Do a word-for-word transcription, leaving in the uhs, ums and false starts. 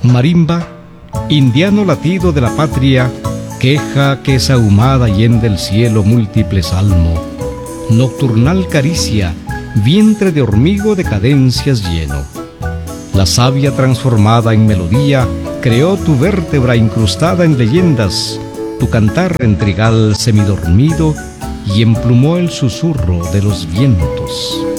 Marimba, indiano latido de la patria, queja que sahumada hiende el cielo múltiple salmo. Nocturnal caricia, vientre de hormigo de cadencias lleno. La savia transformada en melodía creó tu vértebra incrustada en leyendas, tu cantar en trigal semidormido y emplumó el susurro de los vientos.